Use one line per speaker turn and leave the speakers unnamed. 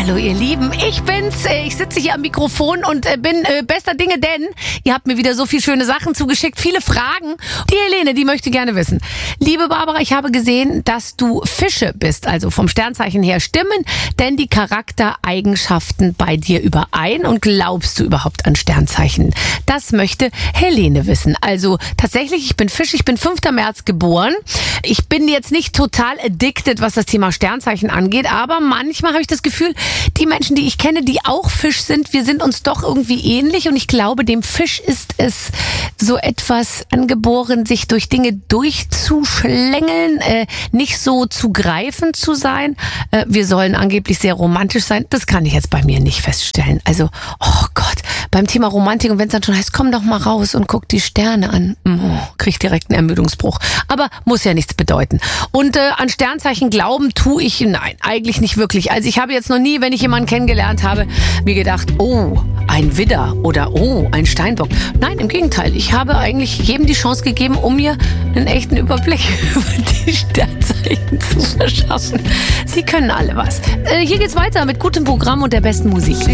Hallo ihr Lieben, ich bin's. Ich sitze hier am Mikrofon und bin bester Dinge, denn ihr habt mir wieder so viele schöne Sachen zugeschickt, viele Fragen. Die Helene, die möchte gerne wissen. Liebe Barbara, ich habe gesehen, dass du Fische bist, also vom Sternzeichen her stimmen denn die Charaktereigenschaften bei dir überein und glaubst du überhaupt an Sternzeichen? Das möchte Helene wissen. Also tatsächlich, ich bin Fisch, ich bin 5. März geboren. Ich bin jetzt nicht total addicted, was das Thema Sternzeichen angeht, aber manchmal habe ich das Gefühl, die Menschen, die ich kenne, die auch Fisch sind, wir sind uns doch irgendwie ähnlich und ich glaube, dem Fisch ist es so etwas angeboren, sich durch Dinge durchzuschlängeln, nicht so zu greifen zu sein. Wir sollen angeblich sehr romantisch sein. Das kann ich jetzt bei mir nicht feststellen. Also, oh Gott, beim Thema Romantik und wenn es dann schon heißt, komm doch mal raus und guck die Sterne an, krieg direkt einen Ermüdungsbruch. Aber muss ja nichts bedeuten. Und an Sternzeichen glauben tue ich, nein, eigentlich nicht wirklich. Also ich habe jetzt noch nie, wenn ich jemanden kennengelernt habe, mir gedacht, oh, ein Widder oder oh, ein Steinbock. Nein, im Gegenteil. Ich habe eigentlich jedem die Chance gegeben, um mir einen echten Überblick über die Sternzeichen zu verschaffen. Sie können alle was. Hier geht's weiter mit gutem Programm und der besten Musik.